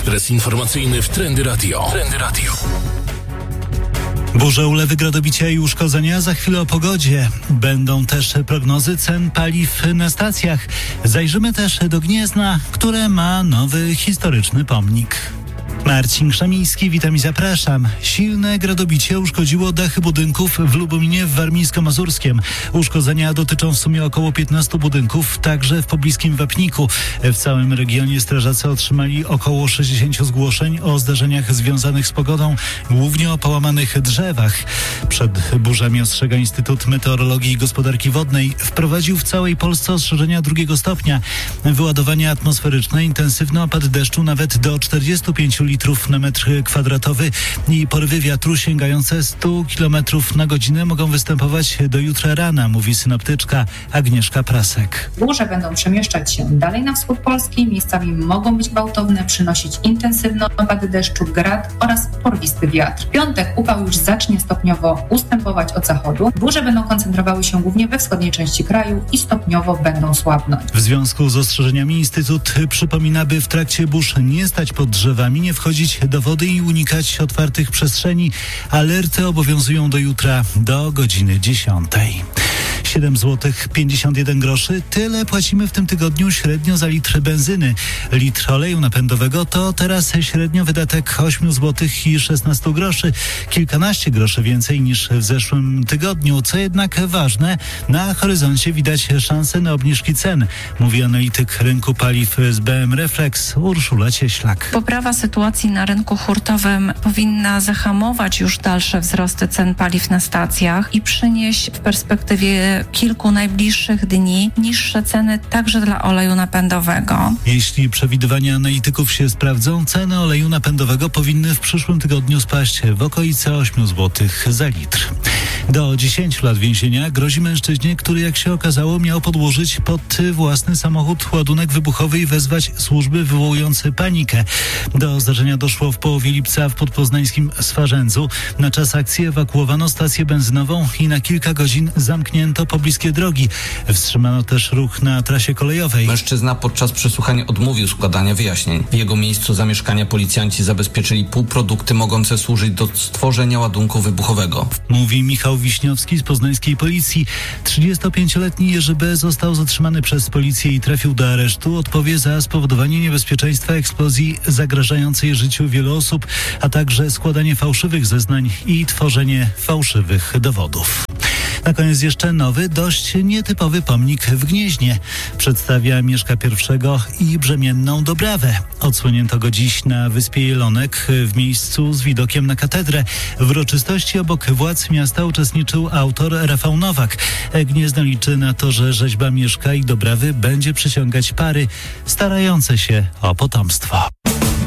Ekspres informacyjny w Trendy Radio. Burze, ulewy, gradobicia i uszkodzenia. Za chwilę o pogodzie. Będą też prognozy cen paliw na stacjach. Zajrzymy też do Gniezna, które ma nowy historyczny pomnik. Marcin Krzemiński, witam i zapraszam. Silne gradobicie uszkodziło dachy budynków w Lubuminie w Warmińsko-Mazurskiem. Uszkodzenia dotyczą w sumie około 15 budynków, także w pobliskim Wapniku. W całym regionie strażacy otrzymali około 60 zgłoszeń o zdarzeniach związanych z pogodą, głównie o połamanych drzewach. Przed burzami ostrzega Instytut Meteorologii i Gospodarki Wodnej. Wprowadził w całej Polsce ostrzeżenia 2 stopnia. Wyładowanie atmosferyczne, intensywny opad deszczu nawet do 45 litrów na metr kwadratowy i porywy wiatru sięgające 100 km na godzinę mogą występować do jutra rana, mówi synoptyczka Agnieszka Prasek. Burze będą przemieszczać się dalej na wschód Polski, miejscami mogą być gwałtowne, przynosić intensywne opady deszczu, grad oraz porwisty wiatr. W piątek upał już zacznie stopniowo ustępować od zachodu. Burze będą koncentrowały się głównie we wschodniej części kraju i stopniowo będą słabnąć. W związku z ostrzeżeniami Instytut przypomina, by w trakcie burz nie stać pod drzewami, nie wchodzić do wody i unikać otwartych przestrzeni. Alerty obowiązują do jutra do godziny 10. 7 zł 51 groszy. Tyle płacimy w tym tygodniu średnio za litr benzyny. Litr oleju napędowego to teraz średnio wydatek 8 zł i 16 groszy. Kilkanaście groszy więcej niż w zeszłym tygodniu. Co jednak ważne, na horyzoncie widać szanse na obniżki cen, mówi analityk rynku paliw z BM Reflex Urszula Cieślak. Poprawa sytuacji na rynku hurtowym powinna zahamować już dalsze wzrosty cen paliw na stacjach i przynieść w perspektywie kilku najbliższych dni niższe ceny także dla oleju napędowego. Jeśli przewidywania analityków się sprawdzą, ceny oleju napędowego powinny w przyszłym tygodniu spaść w okolice 8 zł za litr. Do 10 lat więzienia grozi mężczyźnie, który, jak się okazało, miał podłożyć pod własny samochód ładunek wybuchowy i wezwać służby wywołujące panikę. Do zdarzenia doszło w połowie lipca w podpoznańskim Swarzędzu. Na czas akcji ewakuowano stację benzynową i na kilka godzin zamknięto pobliskie drogi. Wstrzymano też ruch na trasie kolejowej. Mężczyzna podczas przesłuchania odmówił składania wyjaśnień. W jego miejscu zamieszkania policjanci zabezpieczyli półprodukty mogące służyć do stworzenia ładunku wybuchowego. Mówi Michał Wiśniowski z poznańskiej policji. 35-letni Jerzy B. został zatrzymany przez policję i trafił do aresztu. Odpowie za spowodowanie niebezpieczeństwa eksplozji zagrażającej życiu wielu osób, a także składanie fałszywych zeznań i tworzenie fałszywych dowodów. Na koniec jeszcze nowy, dość nietypowy pomnik w Gnieźnie. Przedstawia Mieszka I i brzemienną Dobrawę. Odsłonięto go dziś na wyspie Jelonek w miejscu z widokiem na katedrę. W uroczystości obok władz miasta uczestniczył autor Rafał Nowak. Gniezno liczy na to, że rzeźba Mieszka i Dobrawy będzie przyciągać pary starające się o potomstwo.